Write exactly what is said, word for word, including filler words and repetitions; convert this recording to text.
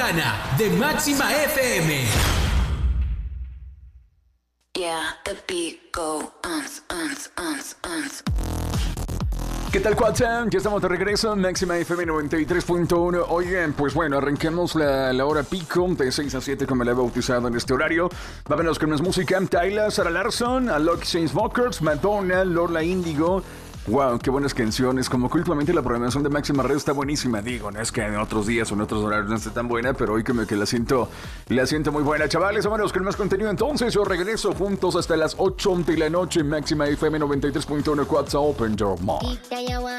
mañana de Máxima F M. Yeah, the beat go uns, uns, uns, uns. ¿Qué tal, Cuatza? Ya estamos de regreso en Máxima F M noventa y tres punto uno. Oigan, pues bueno, arranquemos la, la hora pico de seis a siete, como la he bautizado en este horario. Vámonos con más música. Tyla, Sarah Larsson, Alok Chainsmokers, Madonna, Lola Índigo. Wow, qué buenas canciones. Como que últimamente la programación de Máxima Radio está buenísima. Digo, no es que en otros días o en otros horarios no esté tan buena, pero hoy que me que la siento, la siento muy buena. Chavales, vámonos con más contenido. Entonces yo regreso juntos hasta las ocho de la noche. Máxima F M noventa y tres punto uno. What's Open Your Mind.